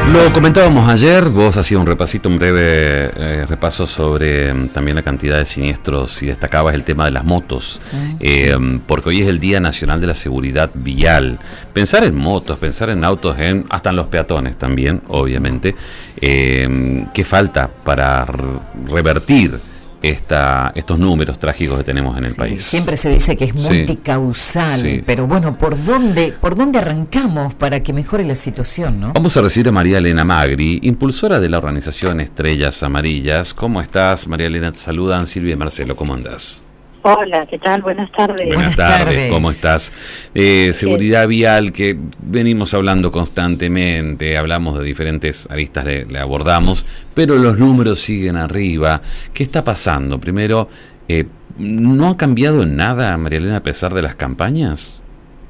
Lo comentábamos ayer, vos hacías un breve repaso sobre también la cantidad de siniestros y destacabas el tema de las motos, porque hoy es el Día Nacional de la Seguridad Vial. Pensar en motos, pensar en autos, hasta en los peatones también, obviamente. ¿Qué falta para revertir estos números trágicos que tenemos en el país? Siempre se dice que es multicausal, pero bueno, ¿por dónde arrancamos para que mejore la situación, no? Vamos a recibir a María Elena Magri, impulsora de la organización Estrellas Amarillas. ¿Cómo estás, María Elena? Te saludan Silvia y Marcelo, ¿cómo andás? Hola, ¿qué tal? Buenas tardes. Buenas tardes, ¿cómo estás? Seguridad vial, que venimos hablando constantemente, hablamos de diferentes aristas, le abordamos, pero los números siguen arriba. ¿Qué está pasando? Primero, ¿no ha cambiado en nada, María Elena, a pesar de las campañas?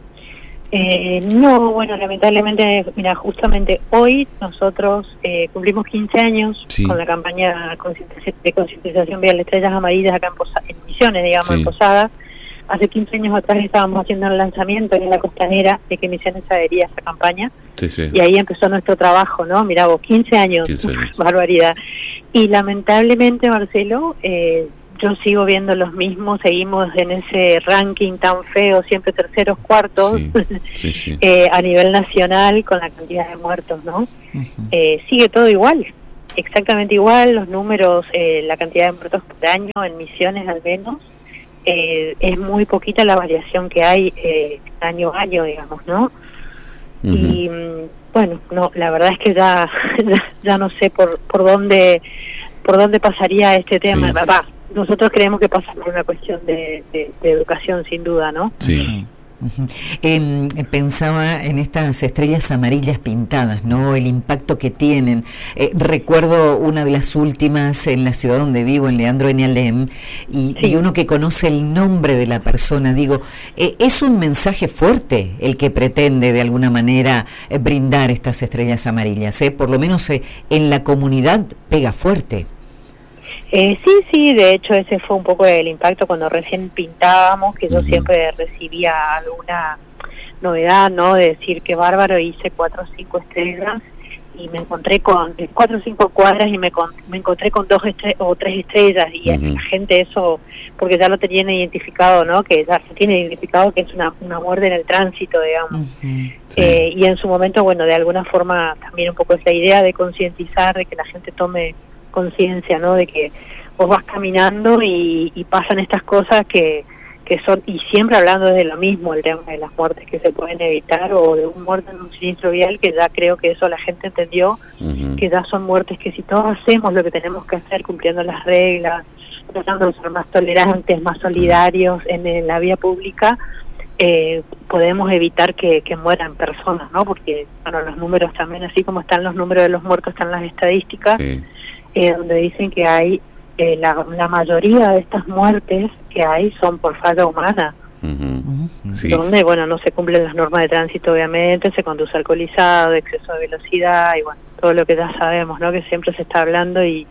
No, bueno, lamentablemente, mira, justamente hoy nosotros cumplimos 15 años con la campaña de concientización vial Estrellas Amarillas acá en Misiones, digamos, en Posadas. Hace 15 años atrás estábamos haciendo el lanzamiento en la costanera de que Misiones adhería a esa campaña, y ahí empezó nuestro trabajo, ¿no? Mirá vos, 15 años. Barbaridad. Y lamentablemente, Marcelo, yo sigo viendo los mismos, seguimos en ese ranking tan feo, siempre terceros, cuartos, a nivel nacional con la cantidad de muertos, ¿no? Sigue todo igual, exactamente igual, los números, la cantidad de muertos por año, en Misiones al menos, es muy poquita la variación que hay año a año, digamos, ¿no? Y bueno, no, la verdad es que ya no sé por dónde pasaría este tema. Nosotros creemos que pasa por una cuestión de educación, sin duda, ¿no? Sí. Pensaba en estas estrellas amarillas pintadas, ¿no? El impacto que tienen. Recuerdo una de las últimas en la ciudad donde vivo, en Leandro N. Alem, y uno que conoce el nombre de la persona, digo, es un mensaje fuerte el que pretende de alguna manera brindar estas estrellas amarillas, por lo menos en la comunidad pega fuerte. Sí, de hecho ese fue un poco el impacto cuando recién pintábamos, que yo siempre recibía alguna novedad, ¿no? De decir que bárbaro, hice 4 o 5 estrellas y me encontré con 4 o 5 cuadras y me encontré con 2 o 3 estrellas y la gente eso, porque ya lo tenían identificado, ¿no? Que ya se tiene identificado que es una muerte en el tránsito, digamos. Y en su momento, bueno, de alguna forma también un poco esa idea de concientizar, de que la gente tome conciencia, ¿no? De que vos vas caminando y pasan estas cosas que son, y siempre hablando de lo mismo, el tema de las muertes que se pueden evitar, o de un muerto en un siniestro vial, que ya creo que eso la gente entendió, que ya son muertes que si todos hacemos lo que tenemos que hacer, cumpliendo las reglas, tratando de ser más tolerantes, más solidarios en la vía pública, podemos evitar que mueran personas, ¿no? Porque, bueno, los números también, así como están los números de los muertos, están las estadísticas, donde dicen que hay la mayoría de estas muertes que hay son por falla humana, donde, bueno, no se cumplen las normas de tránsito, obviamente, se conduce alcoholizado, exceso de velocidad, y bueno, todo lo que ya sabemos, ¿no? Que siempre se está hablando y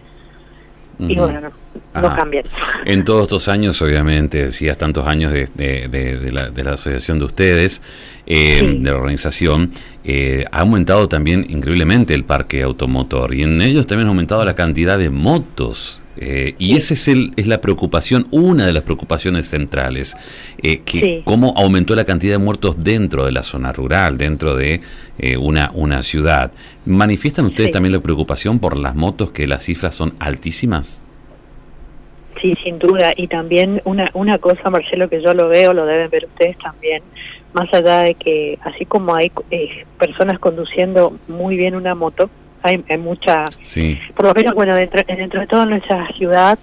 bueno, no cambian. En todos estos años, obviamente, decías, tantos años de la asociación de ustedes, de la organización, ha aumentado también increíblemente el parque automotor, y en ellos también ha aumentado la cantidad de motos. Y esa es la preocupación, una de las preocupaciones centrales, que cómo aumentó la cantidad de muertos dentro de la zona rural, dentro de una ciudad. ¿Manifiestan ustedes también la preocupación por las motos, que las cifras son altísimas? Sí, sin duda. Y también una cosa, Marcelo, que yo lo veo, lo deben ver ustedes también, más allá de que así como hay personas conduciendo muy bien una moto, hay mucha, por lo menos, bueno, dentro de toda nuestra ciudad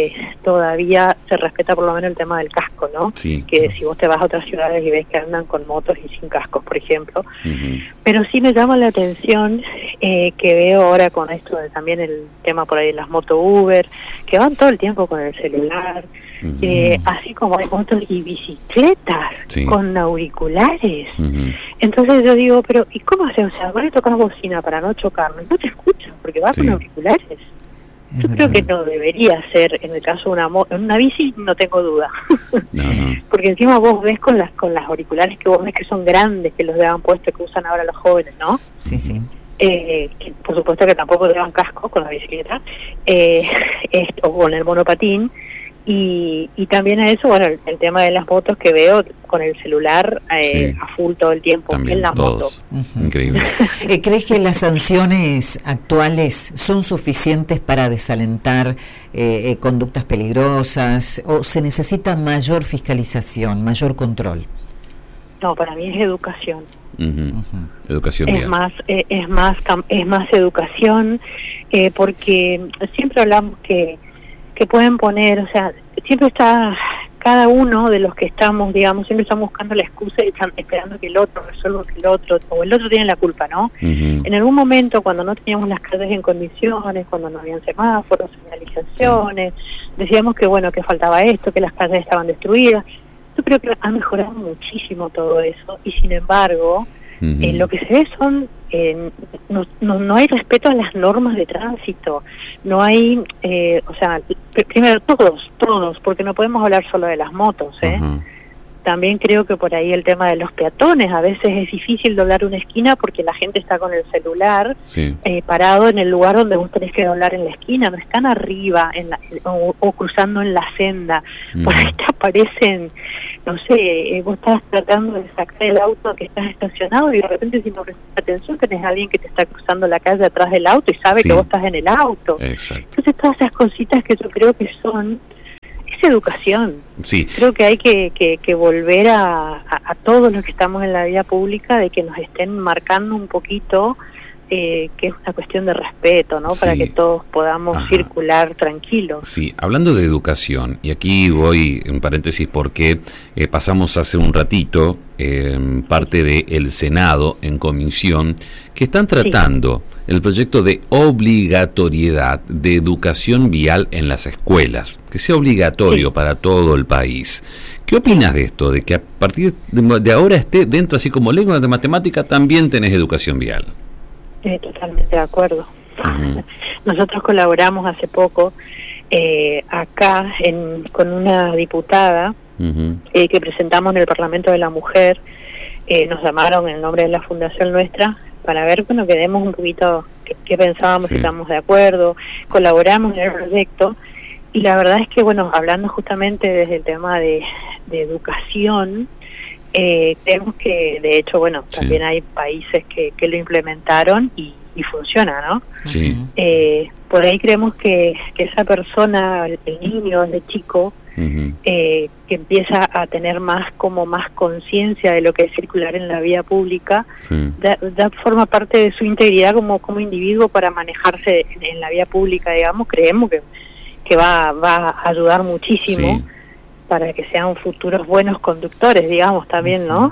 todavía se respeta por lo menos el tema del casco, ¿no? Que si vos te vas a otras ciudades y ves que andan con motos y sin cascos, por ejemplo. Pero sí me llama la atención que veo ahora con esto de también el tema por ahí de las moto Uber, que van todo el tiempo con el celular, así como hay motos y bicicletas con auriculares. Entonces yo digo, pero ¿y cómo haces? O sea, vos le tocas bocina para no chocarme, no te escuchan porque va con auriculares. Yo creo que no debería ser, en el caso de una bici, no tengo duda. Porque encima vos ves con las auriculares que vos ves que son grandes, que los llevan puestos, que usan ahora los jóvenes, ¿no? que por supuesto que tampoco llevan casco con la bicicleta, o con el monopatín. Y también a eso, bueno, el tema de las motos que veo con el celular a full todo el tiempo, también, en la moto. Increíble. ¿Crees que las sanciones actuales son suficientes para desalentar conductas peligrosas o se necesita mayor fiscalización, mayor control? No, para mí es educación. Educación vial. Es más educación, porque siempre hablamos que pueden poner, o sea, siempre está cada uno de los que estamos, digamos, siempre estamos buscando la excusa y están esperando que el otro resuelva que el otro, o el otro tiene la culpa, ¿no? En algún momento, cuando no teníamos las calles en condiciones, cuando no habían semáforos, señalizaciones, decíamos que, bueno, que faltaba esto, que las calles estaban destruidas. Yo creo que ha mejorado muchísimo todo eso, y sin embargo, lo que se ve son, no hay respeto a las normas de tránsito, no hay, o sea, primero todos, porque no podemos hablar solo de las motos, También creo que por ahí el tema de los peatones, a veces es difícil doblar una esquina porque la gente está con el celular parado en el lugar donde vos tenés que doblar en la esquina, no están arriba o cruzando en la senda. Por ahí te aparecen, no sé, vos estás tratando de sacar el auto que estás estacionado y de repente, si no prestas atención, tenés a alguien que te está cruzando la calle atrás del auto y sabe que vos estás en el auto. Exacto. Entonces todas esas cositas que yo creo que son... es educación. Sí. Creo que hay que volver a todos los que estamos en la vida pública, de que nos estén marcando un poquito, que es una cuestión de respeto, ¿no? Para que todos podamos circular tranquilos. Sí, hablando de educación, y aquí voy en paréntesis porque pasamos hace un ratito parte del Senado en comisión, que están tratando el proyecto de obligatoriedad de educación vial en las escuelas, que sea obligatorio para todo el país. ¿Qué opinas de esto? De que a partir de ahora esté dentro, así como lengua de matemática, también tenés educación vial. Totalmente de acuerdo. Nosotros colaboramos hace poco acá con una diputada que presentamos en el Parlamento de la Mujer. Nos llamaron en nombre de la fundación nuestra para ver, bueno, que demos un poquito qué pensábamos, si estamos de acuerdo. Colaboramos en el proyecto y la verdad es que, bueno, hablando justamente desde el tema de educación, creemos que, de hecho, bueno, también hay países que lo implementaron y funciona, ¿no? Sí. Por ahí creemos que esa persona, el niño desde chico, que empieza a tener más conciencia de lo que es circular en la vía pública, ya forma parte de su integridad como individuo para manejarse en la vía pública, digamos. Creemos que va a ayudar muchísimo para que sean futuros buenos conductores, digamos, también, ¿no?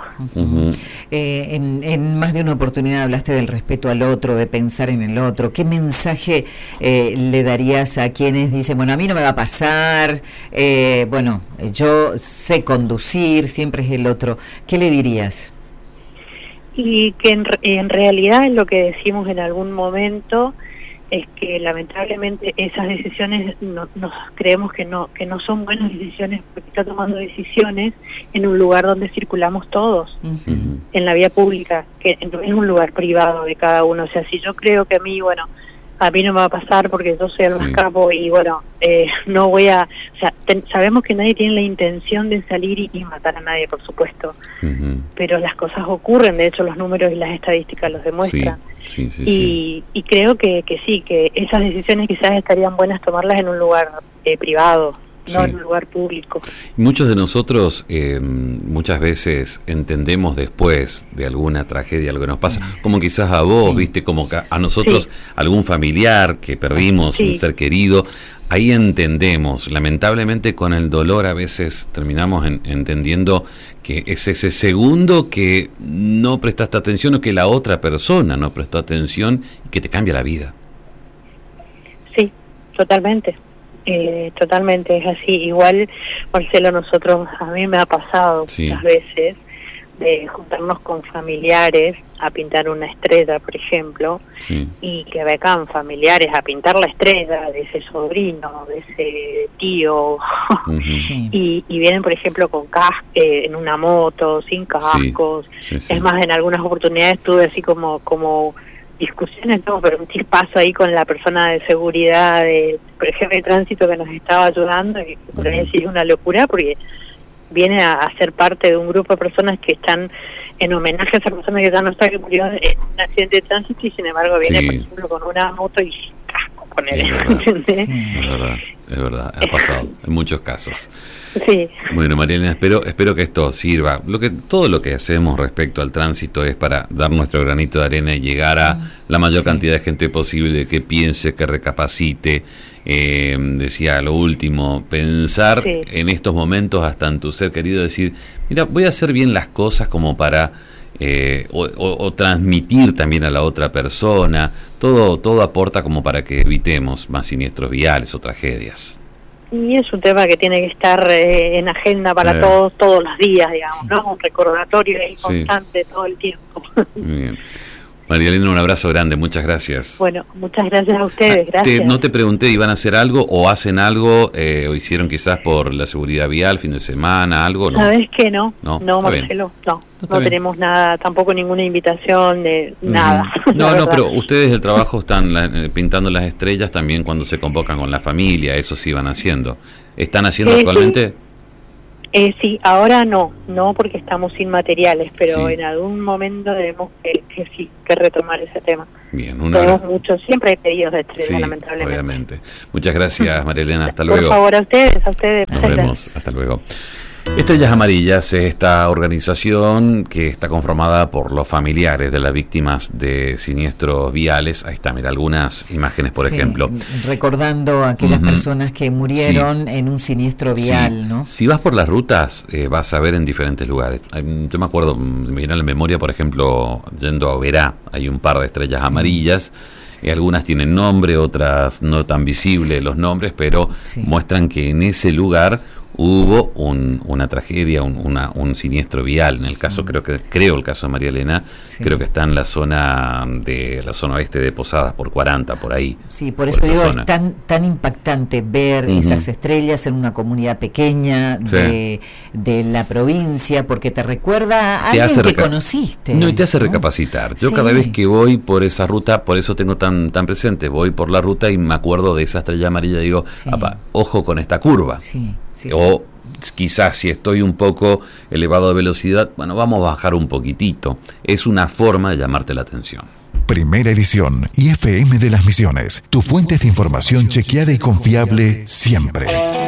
En más de una oportunidad hablaste del respeto al otro, de pensar en el otro. ¿Qué mensaje le darías a quienes dicen, bueno, a mí no me va a pasar, bueno, yo sé conducir, siempre es el otro? ¿Qué le dirías? Y que en realidad es lo que decimos en algún momento, es que lamentablemente esas decisiones nos creemos que no son buenas decisiones, porque está tomando decisiones en un lugar donde circulamos todos, en la vía pública, que es un lugar privado de cada uno. O sea, si yo creo que a mí no me va a pasar porque yo soy el más capo y bueno, no voy a... O sea, sabemos que nadie tiene la intención de salir y matar a nadie, por supuesto, pero las cosas ocurren, de hecho los números y las estadísticas los demuestran. Y creo que sí, que esas decisiones quizás estarían buenas tomarlas en un lugar privado, no en un lugar público. Muchos de nosotros muchas veces entendemos después de alguna tragedia, algo que nos pasa, como quizás a vos, viste, como a nosotros, algún familiar que perdimos, un ser querido, ahí entendemos. Lamentablemente con el dolor a veces terminamos entendiendo que es ese segundo que no prestaste atención o que la otra persona no prestó atención y que te cambia la vida. Sí, totalmente. Totalmente es así. Igual, Marcelo, a mí me ha pasado muchas veces de juntarnos con familiares a pintar una estrella, por ejemplo, y que vengan familiares a pintar la estrella de ese sobrino, de ese tío, y vienen, por ejemplo, con en una moto, sin cascos. Es más, en algunas oportunidades tuve así como discusiones, no, pero un chispazo ahí con la persona de seguridad, por el jefe de tránsito que nos estaba ayudando, y por ahí sí es una locura porque viene a ser parte de un grupo de personas que están en homenaje a esa persona que ya no está, que murió en un accidente de tránsito, y sin embargo viene, por ejemplo, con una moto y casco con él, ¿entendés? Sí, es verdad, ha pasado en muchos casos. Sí. Bueno, Marielena, espero que esto sirva. Todo lo que hacemos respecto al tránsito es para dar nuestro granito de arena y llegar a la mayor cantidad de gente posible que piense, que recapacite. Decía lo último, pensar en estos momentos hasta en tu ser querido, decir, mira, voy a hacer bien las cosas como para o transmitir también a la otra persona. Todo aporta como para que evitemos más siniestros viales o tragedias. Y es un tema que tiene que estar en agenda para todos los días, digamos, ¿no? Un recordatorio ahí constante todo el tiempo. Muy bien. Marielena, un abrazo grande, muchas gracias. Bueno, muchas gracias a ustedes, gracias. No te pregunté, ¿iban a hacer algo o hacen algo o hicieron quizás por la seguridad vial, fin de semana, algo? ¿No? ¿Sabes qué? No, Marcelo, no tenemos nada, tampoco ninguna invitación de nada. No, pero ustedes el trabajo están pintando las estrellas también cuando se convocan con la familia, eso sí van haciendo. ¿Están haciendo actualmente? Sí, ahora no porque estamos sin materiales, pero en algún momento debemos que retomar ese tema. Bien, siempre hay pedidos de estrella, lamentablemente. Obviamente. Muchas gracias, Marielena, hasta luego. Por favor, a ustedes. Nos vemos, hasta luego. Estrellas Amarillas es esta organización que está conformada por los familiares de las víctimas de siniestros viales. Ahí está, mira, algunas imágenes, por ejemplo. Recordando a aquellas personas que murieron en un siniestro vial, ¿no? Si vas por las rutas, vas a ver en diferentes lugares. Yo me acuerdo, me viene a la memoria, por ejemplo, yendo a Oberá, hay un par de estrellas amarillas. Algunas tienen nombre, otras no tan visibles los nombres, pero muestran que en ese lugar hubo una tragedia, un siniestro vial. En el caso, creo el caso de Marielena, creo que está en la zona oeste de Posadas, por 40, por ahí. Sí, por eso digo, es tan impactante ver esas estrellas en una comunidad pequeña de la provincia, porque te recuerda a alguien que conociste. No, y te hace recapacitar. Yo cada vez que voy por esa ruta, por eso tengo tan presente, voy por la ruta y me acuerdo de esa estrella amarilla y digo, ojo con esta curva. O quizás si estoy un poco elevado de velocidad, bueno, vamos a bajar un poquitito. Es una forma de llamarte la atención. Primera edición IFM de las Misiones, tu fuente de información chequeada y confiable siempre.